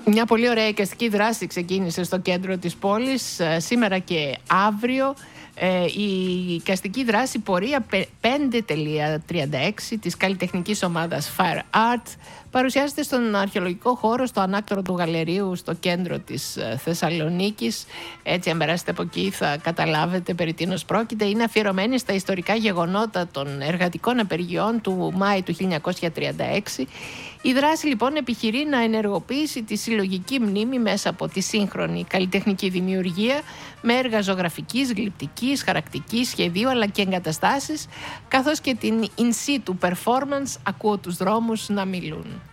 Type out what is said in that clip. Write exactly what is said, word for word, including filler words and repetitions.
Μια πολύ ωραία εικαστική δράση ξεκίνησε στο κέντρο της πόλης σήμερα και αύριο. Η εικαστική δράση πορεία πέντε τριάντα έξι της καλλιτεχνικής ομάδας Fire Art παρουσιάζεται στον αρχαιολογικό χώρο στο ανάκτορο του Γαλερίου στο κέντρο της Θεσσαλονίκης. Έτσι, αν περάσετε από εκεί θα καταλάβετε περί τίνος πρόκειται. Είναι αφιερωμένη στα ιστορικά γεγονότα των εργατικών απεργιών του Μάη του χίλια εννιακόσια τριάντα έξι. Η δράση λοιπόν επιχειρεί να ενεργοποιήσει τη συλλογική μνήμη μέσα από τη σύγχρονη καλλιτεχνική δημιουργία με έργα ζωγραφικής, γλυπτικής, χαρακτικής, σχεδίου αλλά και εγκαταστάσεις, καθώς και την in situ performance «Ακούω τους δρόμους να μιλούν».